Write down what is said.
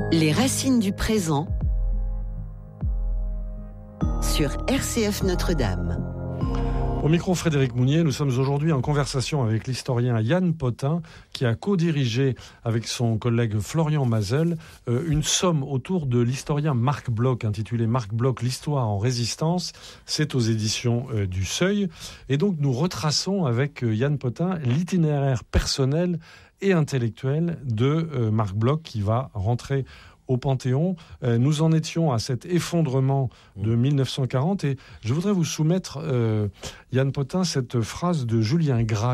Les racines du présent sur RCF Notre-Dame. Au micro Frédéric Mounier, nous sommes aujourd'hui en conversation avec l'historien Yann Potin qui a co-dirigé avec son collègue Florian Mazel une somme autour de l'historien Marc Bloch intitulée Marc Bloch, l'histoire en résistance. C'est aux éditions du Seuil. Et donc nous retraçons avec Yann Potin l'itinéraire personnel et intellectuel de Marc Bloch qui va rentrer au Panthéon. Nous en étions à cet effondrement de 1940 et je voudrais vous soumettre, Yann Potin, cette phrase de Julien Gracq